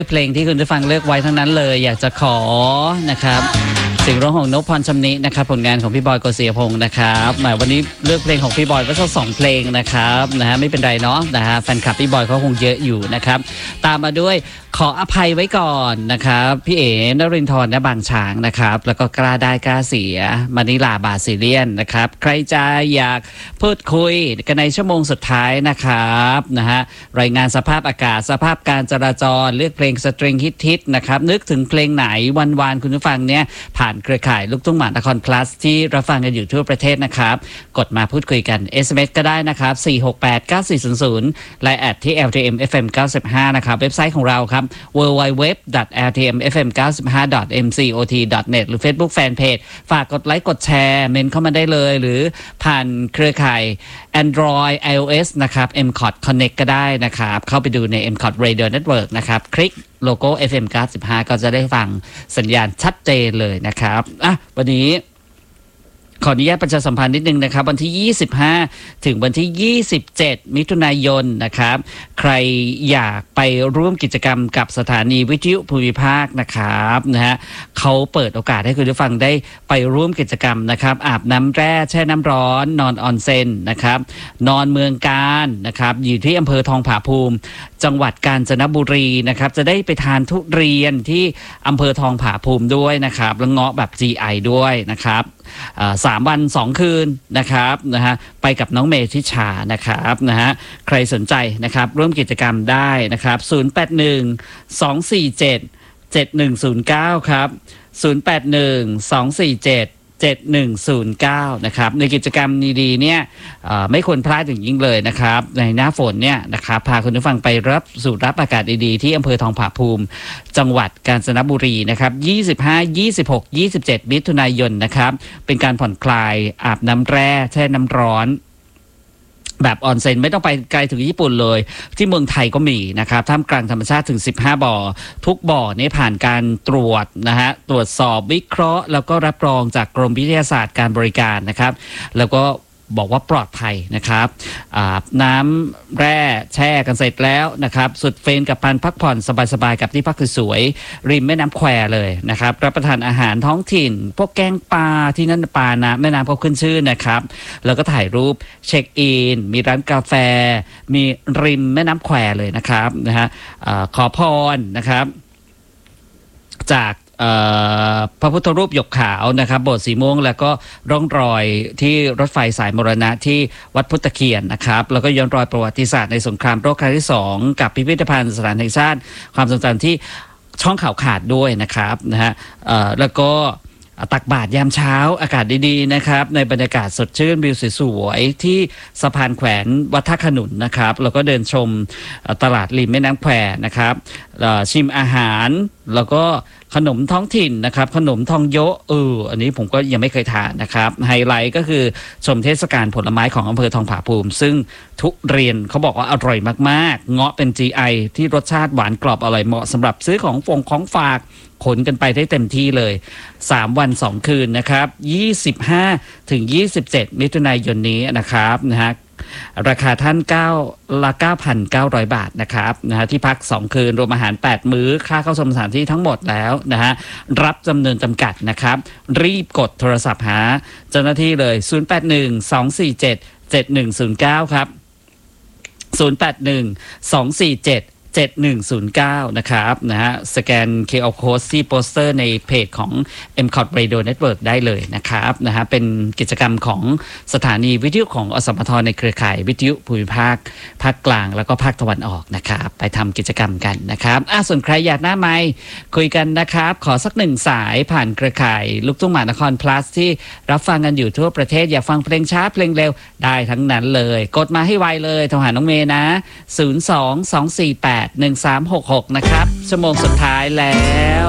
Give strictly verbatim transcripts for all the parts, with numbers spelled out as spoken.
เพลงที่คุณผู้ฟังเลือกไว้ทั้งนั้นเลยอยากจะขอนะครับเสียงร้องของนพพรชำนินะครับผลงานของพี่บอยโกศิยพงศ์นะครับแหมวันนี้เลือกเพลงของพี่บอยก็สักสองเพลงนะครับนะฮะไม่เป็นไรเนาะนะฮะแฟนคลับพี่บอยเขาคงเยอะอยู่นะครับตามมาด้วยขออภัยไว้ก่อนนะครับพี่เอ๋นรินทร์และบางช้างนะครับแล้วก็กล้าได้กล้าเสียมานิลาบาซิเลียนนะครับใครจะอยากพูดคุยกันในชั่วโมงสุดท้ายนะครับนะฮะรายงานสภาพอากาศสภาพการจราจรเลือกเพลงสตริงฮิตๆนะครับนึกถึงเพลงไหนวันๆคุณผู้ฟังเนี่ยผ่านเครือข่ายลูกทุ่งหมานคร plus ที่รับฟังกันอยู่ทั่วประเทศนะครับกดมาพูดคุยกัน เอส เอ็ม เอส ก็ได้นะครับสี่ หก แปด เก้า สี่ ศูนย์ ศูนย์และแอดที่ แอล ที เอ็ม เอฟ เอ็ม เก้าสิบห้านะครับเว็บไซต์ของเราครับ ดับเบิลยู ดับเบิลยู ดับเบิลยู ดอท แอล ที เอ็ม เอฟ เอ็ม เก้าสิบห้า ดอท เอ็ม ซี โอ ที ดอท เน็ต หรือ Facebook Fanpage ฝากกดไลค์กดแชร์เมนเข้ามาได้เลยหรือผ่านเครือข่าย Android iOS นะครับ เอ็ม คอท Connect ก็ได้นะครับเข้าไปดูใน เอ็ม คอท Radio Network นะครับคลิกโลโก้ เอฟ เอ็ม เก้าสิบห้า ก็จะได้ฟังสัญญาณชัดเจนเลยนะครับอ่ะวันนี้ขออนุญาตประชาสัมพันธ์นิดนึงนะครับวันที่ยี่สิบห้าถึงวันที่ยี่สิบเจ็ดมิถุนายนนะครับใครอยากไปร่วมกิจกรรมกับสถานีวิทยุภูมิภาคนะครับนะฮะเขาเปิดโอกาสให้คุณผู้ฟังได้ไปร่วมกิจกรรมนะครับอาบน้ำแร่แช่น้ำร้อนนอนออนเซ็นนะครับนอนเมืองการนะครับอยู่ที่อำเภอทองผาภูมิจังหวัดกาญจนบุรีนะครับจะได้ไปทานทุเรียนที่อำเภอทองผาภูมิด้วยนะครับแล้วเงาะแบบ จี ไอ ด้วยนะครับสามวันสองคืนนะครับนะฮะไปกับน้องเมธิชานะครับนะฮะใครสนใจนะครับร่วมกิจกรรมได้นะครับศูนย์ แปด หนึ่ง สอง สี่ เจ็ด เจ็ด หนึ่ง ศูนย์ เก้าครับศูนย์ แปด หนึ่ง สอง สี่ เจ็ด เจ็ด หนึ่ง ศูนย์ เก้านะครับในกิจกรรมดีๆเนี่ยไม่ควรพลาดอย่างยิ่งเลยนะครับในหน้าฝนเนี่ยนะครับพาคุณผู้ฟังไปรับสูดรับอากาศดีๆที่อำเภอทองผาภูมิจังหวัดกาญจนบุรีนะครับยี่สิบห้า ยี่สิบหก ยี่สิบเจ็ดมิถุนายนนะครับเป็นการผ่อนคลายอาบน้ำแร่แช่น้ำร้อนแบบออนเซ็นไม่ต้องไปไกลถึงญี่ปุ่นเลยที่เมืองไทยก็มีนะครับท่ามกลางธรรมชาติถึงสิบห้าบ่อทุกบ่อนี้ผ่านการตรวจนะฮะตรวจสอบวิเคราะห์แล้วก็รับรองจากกรมวิทยาศาสตร์การบริการนะครับแล้วก็บอกว่าปลอดภัยนะครับอาบน้ำแร่แช่กันเสร็จแล้วนะครับสุดเฟนกับพันพักผ่อนสบายๆกับที่พักสวยๆริมแม่น้ำแควเลยนะครับรับประทานอาหารท้องถิ่นพวกแกงปลาที่นั่นปลานะแม่น้ำเขาขึ้นชื่อนะครับแล้วก็ถ่ายรูปเช็คอินมีร้านกาแฟมีริมแม่น้ำแควเลยนะครับนะฮะขอพรนะครับจากพระพุทธรูปหยกขาวนะครับโบสถ์สีม่วงแล้วก็ร่องรอยที่รถไฟสายมรณะที่วัดพุทธเคียนนะครับแล้วก็ย้อนรอยประวัติศาสตร์ในสงครามโลกครั้งที่สองกับพิพิธภัณฑ์สถานแห่งชาติความทรงจำที่ช่องเขาขาดด้วยนะครับนะฮะแล้วก็ตักบาตรยามเช้าอากาศดีๆนะครับในบรรยากาศสดชื่นวิวสวยๆที่สะพานแขวนวัดท่าขนุนนะครับแล้วก็เดินชมตลาดริมแม่น้ำแควนะครับชิมอาหารแล้วก็ขนมท้องถิ่นนะครับขนมทองโยะเอออันนี้ผมก็ยังไม่เคยทานนะครับไฮไลท์ก็คือชมเทศกาลผลไม้ของอำเภอทองผาภูมิซึ่งทุเรียนเขาบอกว่าอร่อยมากๆเงาะเป็น จี ไอ ที่รสชาติหวานกรอบอร่อยเหมาะสำหรับซื้อของฟงของฝากขนกันไปได้เต็มที่เลยสามวันสองคืนนะครับยี่สิบห้าถึงยี่สิบเจ็ดมิถุนายนนี้นะครับนะฮะราคาท่าน9ละ เก้าพันเก้าร้อย บาทนะครับนะฮะที่พักสองคืนรวมอาหารแปดมื้อค่าเข้าชมสถานที่ทั้งหมดแล้วนะฮะรับจำนวนจำกัดนะครับรีบกดโทรศัพท์หาเจ้าหน้าที่เลยศูนย์ แปด หนึ่ง สอง สี่ เจ็ด เจ็ด หนึ่ง ศูนย์ เก้าครับศูนย์ แปด หนึ่ง สอง สี่ เจ็ด เจ็ด หนึ่ง ศูนย์ เก้านะครับนะฮะสแกน คิว อาร์ Code ที่โปสเตอร์ในเพจของ เอ็ม คอท Radio Network ได้เลยนะครับนะฮะเป็นกิจกรรมของสถานีวิทยุของอสมทในเครือข่ายวิทยุภูมิภาคภาคกลางแล้วก็ภาคตะวันออกนะครับไปทำกิจกรรมกันนะครับอ่ะส่วนใครอยากหน้าไมค์คุยกันนะครับขอสักหนึ่งสายผ่านเครือข่ายลูกทุ่งมหานคร plus ที่รับฟังกันอยู่ทั่วประเทศอยากฟังเพลงช้าเพลงเร็วได้ทั้งนั้นเลยกดมาให้ไวเลยโทรหาน้องเมย์นะศูนย์ สอง สอง สี่ แปด หนึ่ง สาม หก หกนะครับชั่วโมงสุดท้ายแล้ว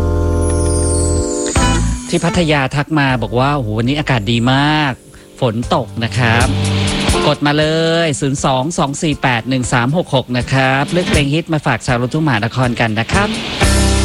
ที่พัทยาทักมาบอกว่าโอ้โหวันนี้อากาศดีมากฝนตกนะครับกดมาเลยศูนย์ สอง สอง สี่ แปด หนึ่ง สาม หก หกนะครับเลือกเพลงฮิตมาฝากชาวลูกทุ่งมหานครกันนะครับ